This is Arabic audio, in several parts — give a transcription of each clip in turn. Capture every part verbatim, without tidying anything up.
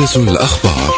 موجز الأخبار.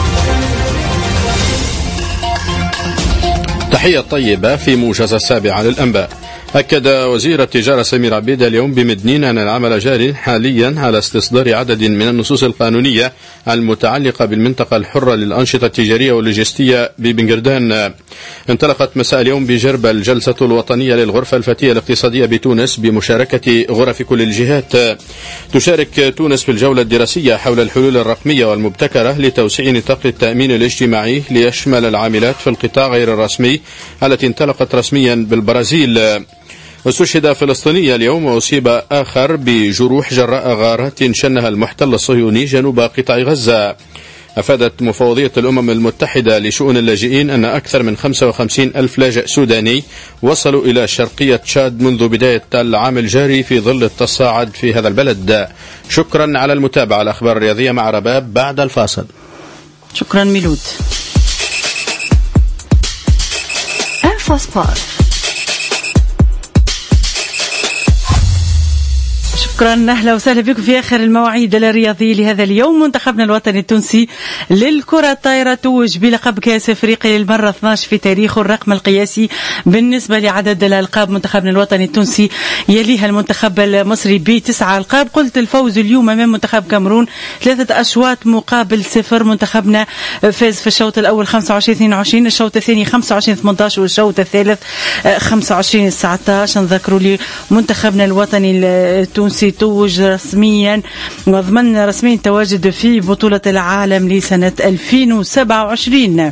تحية طيبة في موجز السابعة للأنباء. أكد وزير التجارة سمير عبيدة اليوم بمدنين أن العمل جاري حاليا على استصدار عدد من النصوص القانونية المتعلقة بالمنطقة الحرة للأنشطة التجارية واللوجستية ببنغردان. انطلقت مساء اليوم بجربة الجلسة الوطنية للغرفة الفتية الاقتصادية بتونس بمشاركة غرف كل الجهات. تشارك تونس في الجولة الدراسية حول الحلول الرقمية والمبتكرة لتوسيع نطاق التأمين الاجتماعي ليشمل العاملات في القطاع غير الرسمي التي انطلقت رسميا بالبرازيل. استشهد فلسطيني اليوم وأصيب آخر بجروح جراء غارات شنها المحتل الصهيوني جنوب قطاع غزة. أفادت مفوضية الأمم المتحدة لشؤون اللاجئين أن أكثر من خمسة وخمسين ألف لاجئ سوداني وصلوا إلى شرقية تشاد منذ بداية العام الجاري في ظل التصاعد في هذا البلد. شكرا على المتابعة. الأخبار الرياضية مع رباب بعد الفاصل. شكرا ميلود. الفاسبار. شكرا، أهلا وسهلا بكم في آخر المواعيد الرياضية لهذا اليوم. منتخبنا الوطني التونسي للكرة الطايرة توج بلقب كأس أفريقيا للمرة اثنتي عشرة في تاريخه، الرقم القياسي بالنسبة لعدد الألقاب. منتخبنا الوطني التونسي يليها المنتخب المصري بتسعة ألقاب. قلت الفوز اليوم أمام منتخب كاميرون ثلاثة أشواط مقابل صفر. منتخبنا فاز في الشوط الأول خمسة وعشرين اثنين وعشرين، الشوط الثاني خمسة وعشرين ثمانية عشر، والشوط الثالث خمسة وعشرين تسعة عشر. نذكروا لي منتخبنا الوطني التونسي توج رسميا وضمن رسميا التواجد في بطولة العالم لسنة ألفين وسبعة وعشرين.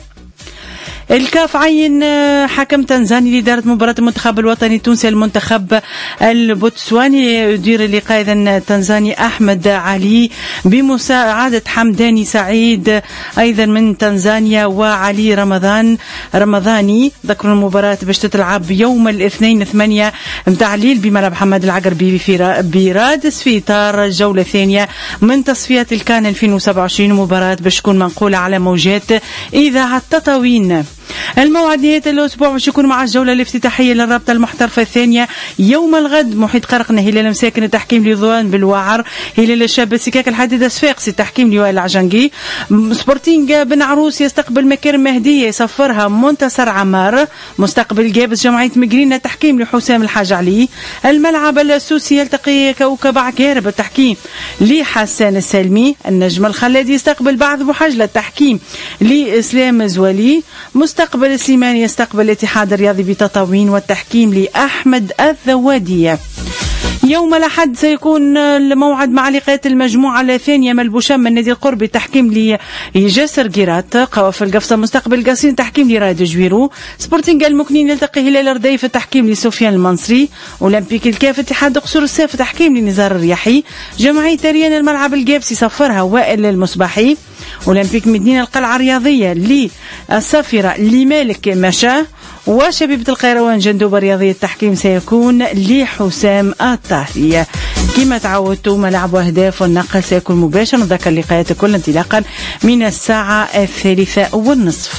الكاف عين حكم تنزاني لإدارة مباراة المنتخب الوطني التونسي المنتخب البوتسواني. يدير اللقاء إذن تنزاني أحمد علي بمساعدة حمداني سعيد أيضا من تنزانيا وعلي رمضان رمضاني. ذكروا المباراة باش تتلعب يوم الاثنين ثمانية متاع الليل بملعب محمد العقربي برادس في إطار الجولة الثانية من تصفيات الكان ألفين وسبعة وعشرين. مباراة باش تكون منقولة على موجات إذاعة تطاوين. الموعد نهاية الأسبوع باش يكون مع الجولة الافتتاحية للرابطة المحترفة الثانية يوم الغد. محيط قرقنا هلال مساكن التحكيم لضوان بالوعر، هلال الشاب السكاك الحديدة صفاقسي التحكيم لوائل العجنقي. سبورتينغ بن عروس يستقبل مكارم مهدية يصفرها منتصر عمار. مستقبل جابس جمعية مقرينة تحكيم لحسام الحاج علي. الملعب السوسي يلتقي كوكب عكارب التحكيم لحسان السلمي. النجم الخلادي يستقبل بعض بحجلة التحكيم لإسلام زوالي. مستقبل السيماني يستقبل الاتحاد الرياضي بتطاوين والتحكيم لأحمد الذوادية. يوم الأحد سيكون الموعد مع لقاءات المجموعة الثانية ملبوشان من نادي القرب التحكيم لجسر جيرات. قواف القفصة مستقبل قاسين تحكيم لرائد جويرو. سبورتينغ المكنين يلتقي هلال رديف التحكيم لسفيان المنصري. أولمبيك الكاف اتحاد قصور السيف تحكيم لنزار الرياحي. جمعية تريان الملعب الجابسي صفرها وائل المصباحي. أولمبيك مدينة القلعة الرياضية للصافرة لمالك مشاه. وشبيبة القيروان جندوبة رياضية التحكيم سيكون لحسام الطاهري. كما تعودتوا ملعب أهداف والنقل سيكون مباشر. نذكر اللقاءات كل انطلاقا من الساعة الثالثة والنصف.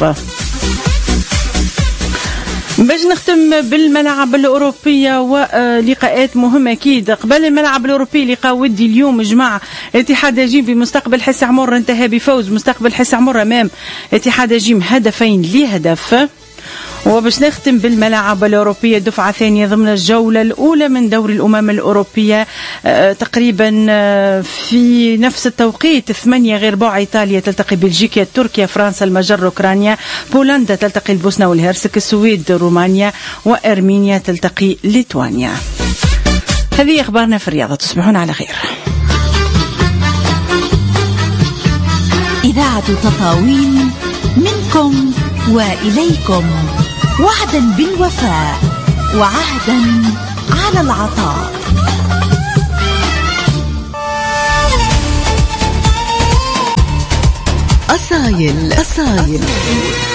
باش نختم بالملاعب الأوروبية ولقاءات مهمة أكيد. قبل الملعب الأوروبي لقاء ودي اليوم جمع اتحاد جيم بمستقبل حس عمر انتهى بفوز مستقبل حس عمر أمام اتحاد جيم هدفين لهدف. وباش نختم بالملاعب الأوروبية دفعة ثانية ضمن الجولة الأولى من دوري الأمم الأوروبية تقريبا في نفس التوقيت. ثمانية غير بعد إيطاليا تلتقي بلجيكا، تركيا، فرنسا، المجر، أوكرانيا، بولندا تلتقي البوسنة والهرسك، السويد، رومانيا، وأرمينيا تلتقي ليتوانيا. هذه أخبارنا في الرياضة. تصبحون على خير. إذاعة تطاوين منكم وإليكم، وعدا بالوفاء وعهدا على العطاء. أصايل أصايل